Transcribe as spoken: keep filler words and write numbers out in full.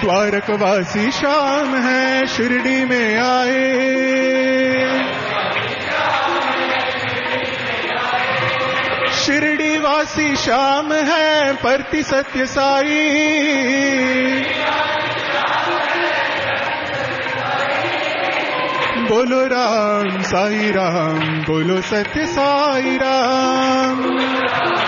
द्वारकवासी श्याम है शिरडी में आए, शिरडी वासी श्याम है परति सत्य साई, बोलो राम साई राम, बोलो सत्य साई राम।